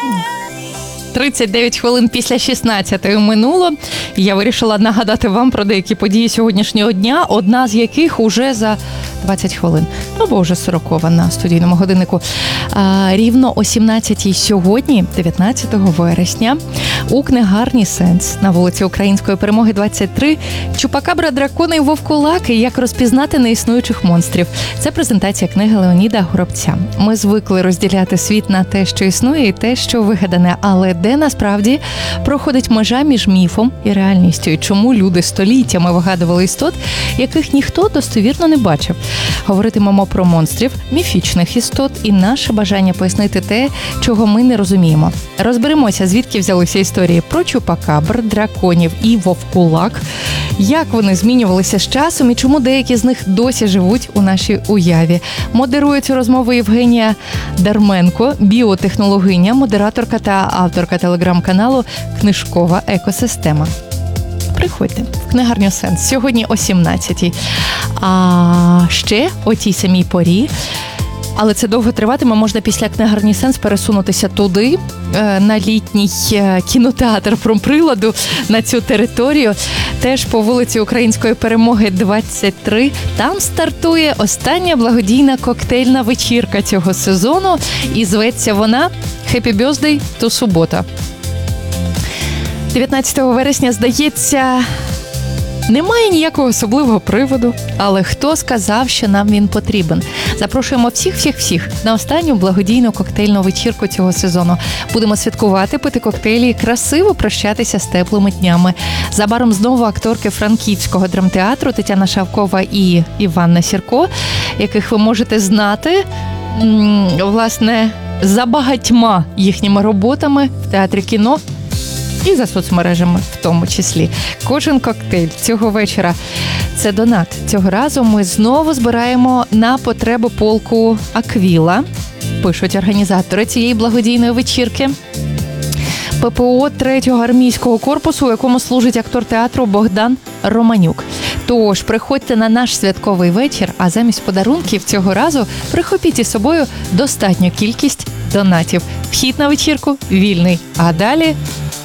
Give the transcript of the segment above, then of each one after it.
39 хвилин після 16-ї минуло. Я вирішила нагадати вам про деякі події сьогоднішнього дня, одна з яких уже за 20 хвилин, або вже 40 на студійному годиннику. Рівно о 17-й сьогодні, 19 вересня, у книгарні «Сенс» на вулиці Української Перемоги, 23, «Чупакабра, дракони і вовкулаки. Як розпізнати неіснуючих монстрів». Це презентація книги Леоніда Горобця. Ми звикли розділяти світ на те, що існує, і те, що вигадане, але де насправді проходить межа між міфом і реальністю, і чому люди століттями вигадували істот, яких ніхто достовірно не бачив. Говоритимемо про монстрів, міфічних істот і наше бажання пояснити те, чого ми не розуміємо. Розберемося, звідки взялися історії про чупакабр, драконів і вовкулак, як вони змінювалися з часом і чому деякі з них досі живуть у нашій уяві. Модерує цю розмову Євгенія Дарменко, біотехнологиня, модераторка та авторка телеграм-каналу «Книжкова екосистема». Приходьте в книгарню «Сенс» сьогодні о 17-й. А ще о тій самій порі, але це довго триватиме, можна після книгарні «Сенс» пересунутися туди, на літній кінотеатр промприладу, на цю територію, теж по вулиці Української Перемоги, 23. Там стартує остання благодійна коктейльна вечірка цього сезону, і зветься вона «Happy Birthday to Субота». 19 вересня, здається, немає ніякого особливого приводу, але хто сказав, що нам він потрібен? Запрошуємо всіх на останню благодійну коктейльну вечірку цього сезону. Будемо святкувати, пити коктейлі і красиво прощатися з теплими днями. За баром знову акторки Франківського драмтеатру Тетяна Шавкова і Іванна Сірко, яких ви можете знати, власне, за багатьма їхніми роботами в театрі кіно і за соцмережами в тому числі. Кожен коктейль цього вечора – це донат. Цього разу ми знову збираємо на потреби полку «Аквіла», пишуть організатори цієї благодійної вечірки. ППО 3-го армійського корпусу, у якому служить актор театру Богдан Романюк. Тож, приходьте на наш святковий вечір, а замість подарунків цього разу прихопіть із собою достатню кількість донатів. Вхід на вечірку вільний. А далі,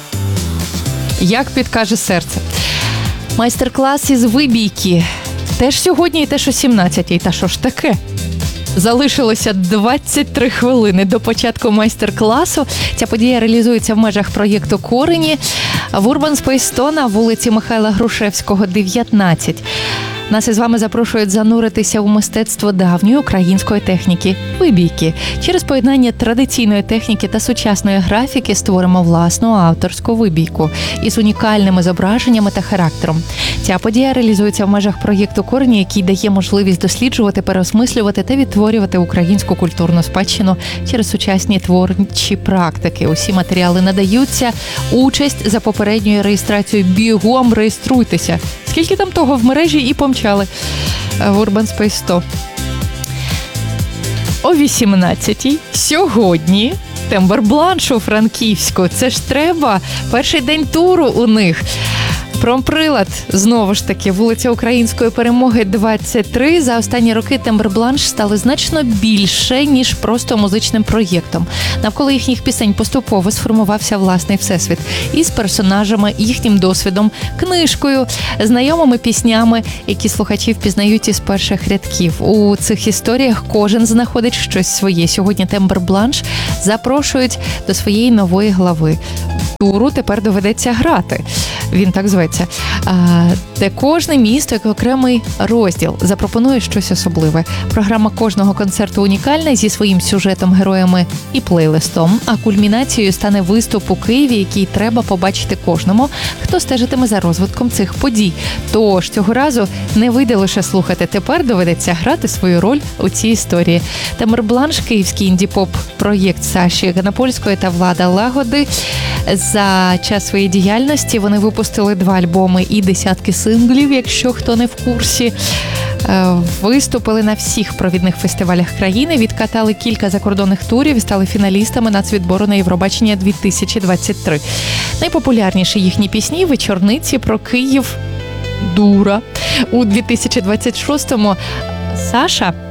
як підкаже серце. Майстер-клас із вибійки. Теж сьогодні і теж о 17-й. Та що ж таке? Залишилося 23 хвилини до початку майстер-класу. Ця подія реалізується в межах проєкту «Корені» в Urban Space 100 на вулиці Михайла Грушевського, 19. Нас із вами запрошують зануритися у мистецтво давньої української техніки – вибійки. Через поєднання традиційної техніки та сучасної графіки створимо власну авторську вибійку із унікальними зображеннями та характером. Ця подія реалізується в межах проєкту «Корені», який дає можливість досліджувати, переосмислювати та відтворювати українську культурну спадщину через сучасні творчі практики. Усі матеріали надаються. Участь за попередньою реєстрацією. Бігом реєструйтеся. Скільки там того в мережі, і помчали в Urban Space 100. О 18-й сьогодні Тембр-Бланш у Франківську. Це ж треба. Перший день туру у них. Промприлад, знову ж таки, вулиця Української Перемоги, 23. За останні роки Тембр-Бланш стали значно більше, ніж просто музичним проєктом. Навколо їхніх пісень поступово сформувався власний всесвіт. Із персонажами, їхнім досвідом, книжкою, знайомими піснями, які слухачі впізнають із перших рядків. У цих історіях кожен знаходить щось своє. Сьогодні Тембр-Бланш запрошують до своєї нової глави. Туру тепер доведеться грати. Він так зветься. Де кожне місто, як окремий розділ, запропонує щось особливе. Програма кожного концерту унікальна зі своїм сюжетом, героями і плейлистом. А кульмінацією стане виступ у Києві, який треба побачити кожному, хто стежитиме за розвитком цих подій. Тож цього разу не вийде лише слухати. Тепер доведеться грати свою роль у цій історії. Тембр-Бланш – київський інді-поп-проєкт Саші Ганапольської та Влада Лагоди. За час своєї діяльності вони випустили 2 альбоми і десятки синглів, якщо хто не в курсі. Виступили на всіх провідних фестивалях країни, відкатали кілька закордонних турів і стали фіналістами нацвідбору на Євробачення 2023. Найпопулярніші їхні пісні – «Вечорниці», «Про Київ», «Дура». У 2026-му Саша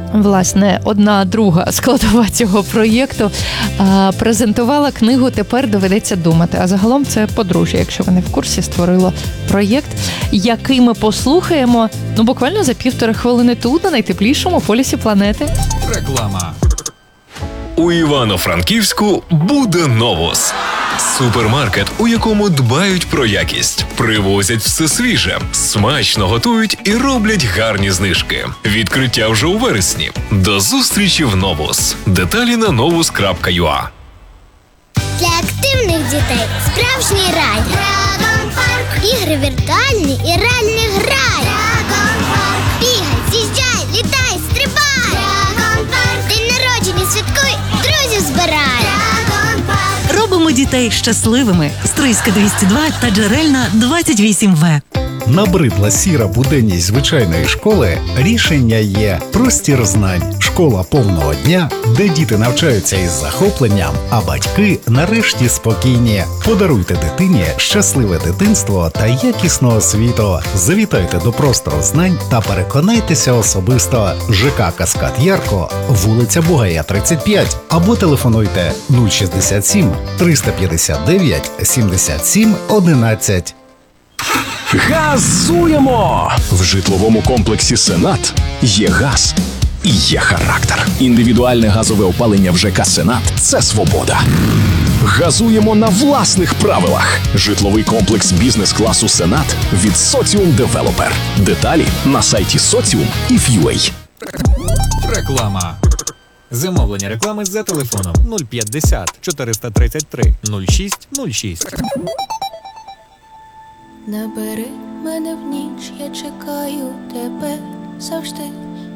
власне, одна друга складова цього проєкту, презентувала книгу «Тепер доведеться думати». А загалом це подружжя, якщо ви не в курсі, створило проєкт, який ми послухаємо, буквально за 1,5 хвилини тут, на найтеплішому полюсі планети. Реклама. У Івано-Франківську буде «Новус». Супермаркет, у якому дбають про якість, привозять все свіже, смачно готують і роблять гарні знижки. Відкриття вже у вересні. До зустрічі в «Новус». Деталі на novus.ua. Для активних дітей справжній рай. Dragon Park. Ігри віртуальні і реальний грай. Dragon Park. Бігай, з'їжджай, літай, стрибай. Dragon Park. День народження святкуй, друзів збирай. Dragon Park. Робимо дітей щасливими. Стрийська 202 та Джерельна 28В. Набридла сіра буденність звичайної школи? Рішення є. Простір знань. Школа повного дня, де діти навчаються із захопленням, а батьки нарешті спокійні. Подаруйте дитині щасливе дитинство та якісну освіту. Завітайте до простору знань та переконайтеся особисто. ЖК «Каскад Ярко», вулиця Бугая, 35. Або телефонуйте 067 359 77 11. Газуємо! В житловому комплексі «Сенат» є газ і є характер. Індивідуальне газове опалення в ЖК «Сенат» – це свобода. Газуємо на власних правилах. Житловий комплекс бізнес-класу «Сенат» від Соціум Девелопер. Деталі на сайті Socium.if.ua. Реклама. Замовлення реклами за телефоном 050 433 06 06. Набери мене в ніч, я чекаю тебе завжди.